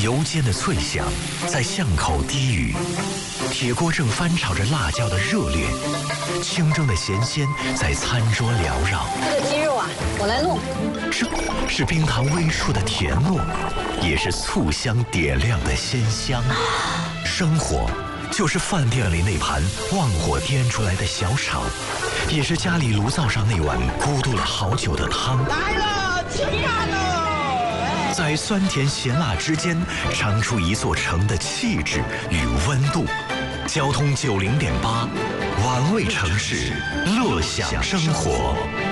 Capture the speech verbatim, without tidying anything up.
油煎的脆响在巷口低语，铁锅正翻炒着辣椒的热烈，清蒸的咸鲜在餐桌缭绕。 这个鸡肉啊，我来弄。 是是冰糖微出的甜糯，也是醋香点亮的鲜香。生活就是饭店里那盘旺火颠出来的小炒，也是家里炉灶上那碗咕嘟了好久的汤。 来了，吃饭了！ 在酸甜咸辣之间，尝出一座城的气质与温度。交通九零点八，玩味城市，乐享生活。